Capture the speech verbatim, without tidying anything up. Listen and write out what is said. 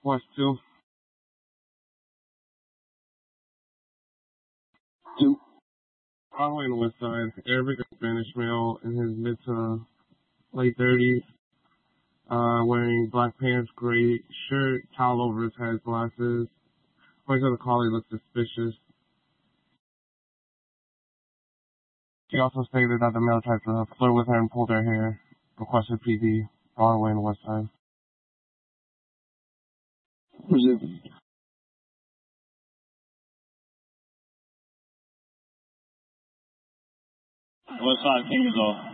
West two. Two. Probably on the west side. Arabic or Spanish male in his mid to late thirties. Uh, wearing black pants, gray shirt, towel over his head, glasses. According to the call, he looks suspicious. She also stated that the male tried to flirt with her and pulled her hair. Requested P D. Broadway on the west side. Resume. West side, King is off.